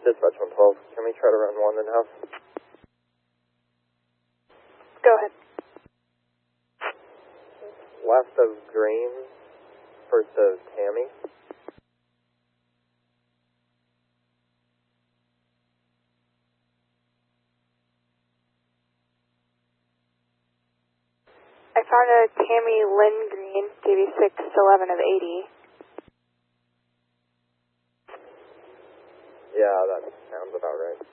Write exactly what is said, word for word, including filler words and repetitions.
Dispatch one twelve, can we try to run one in-house? Go ahead. Left of Green, first of Tammy. I found a Tammy Lynn Green, D B six eleven of eighty. Yeah, that sounds about right.